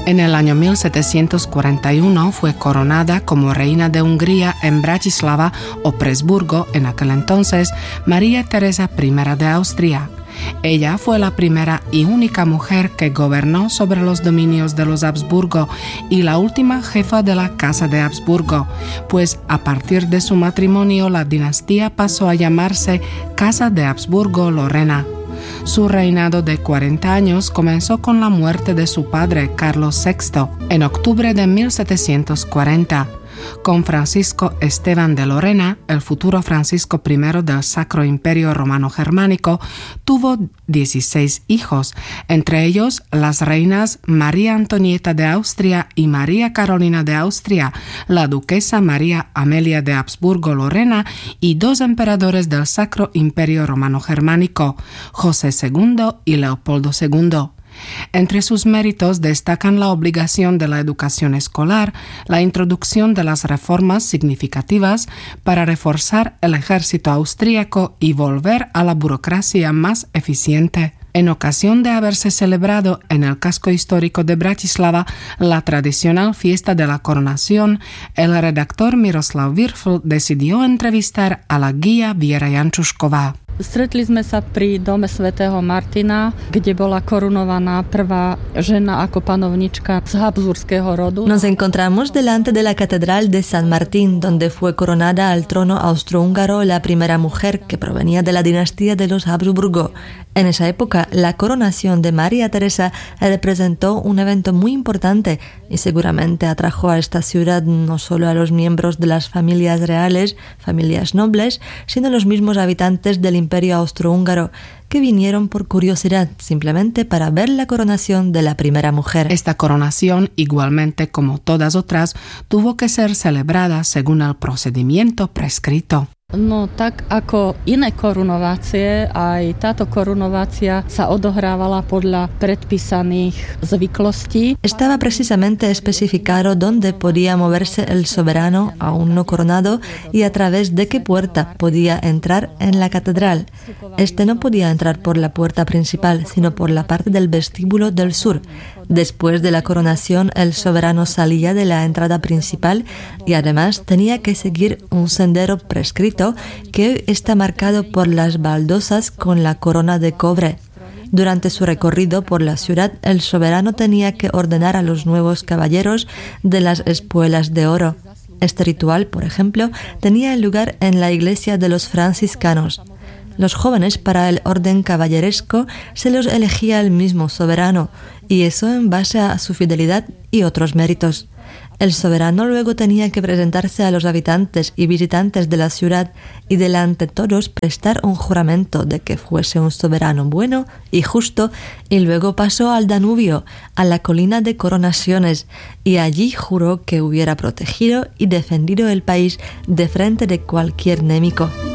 En el año 1741 fue coronada como reina de Hungría en Bratislava o Presburgo, en aquel entonces, María Teresa I de Austria. Ella fue la primera y única mujer que gobernó sobre los dominios de los Habsburgo y la última jefa de la Casa de Habsburgo, pues a partir de su matrimonio la dinastía pasó a llamarse Casa de Habsburgo-Lorena. Su reinado de 40 años comenzó con la muerte de su padre, Carlos VI, en octubre de 1740. Con Francisco Esteban de Lorena, el futuro Francisco I del Sacro Imperio Romano Germánico, tuvo 16 hijos, entre ellos las reinas María Antonieta de Austria y María Carolina de Austria, la duquesa María Amelia de Habsburgo-Lorena y 2 emperadores del Sacro Imperio Romano Germánico, José II y Leopoldo II. Entre sus méritos destacan la obligación de la educación escolar, la introducción de las reformas significativas para reforzar el ejército austríaco y volver a la burocracia más eficiente. En ocasión de haberse celebrado en el casco histórico de Bratislava la tradicional fiesta de la coronación, el redactor Miroslav Virfl decidió entrevistar a la guía Viera Jančušková. Stretli sme sa pri dome svätého Martina, kde bola korunovaná prvá žena ako panovnička z habsburského rodu. Nos encontramos delante de la catedral de San Martín, donde fue coronada al trono austrohúngaro la primera mujer que provenía de la dinastía de los Habsburgo. En esa época, la coronación de María Teresa representó un evento muy importante y seguramente atrajo a esta ciudad no solo a los miembros de las familias reales, familias nobles, sino a los mismos habitantes del Imperio Austrohúngaro, que vinieron por curiosidad, simplemente para ver la coronación de la primera mujer. Esta coronación, igualmente como todas otras, tuvo que ser celebrada según el procedimiento prescrito. No tak ako iné korunovácie, aj táto korunovácia sa odohrávala podľa predpísaných zvyklostí. Estaba precisamente especificado dónde podía moverse el soberano aún no coronado y a través de qué puerta podía entrar en la catedral. Este no podía entrar por la puerta principal, sino por la parte del vestíbulo del sur. Después de la coronación, el soberano salía de la entrada principal y además tenía que seguir un sendero prescrito que está marcado por las baldosas con la corona de cobre. Durante su recorrido por la ciudad, el soberano tenía que ordenar a los nuevos caballeros de las espuelas de oro. Este ritual, por ejemplo, tenía lugar en la iglesia de los franciscanos. Los jóvenes para el orden caballeresco se los elegía el mismo soberano, y eso en base a su fidelidad y otros méritos. El soberano luego tenía que presentarse a los habitantes y visitantes de la ciudad y delante de todos prestar un juramento de que fuese un soberano bueno y justo, y luego pasó al Danubio, a la colina de Coronaciones, y allí juró que hubiera protegido y defendido el país de frente de cualquier enemigo.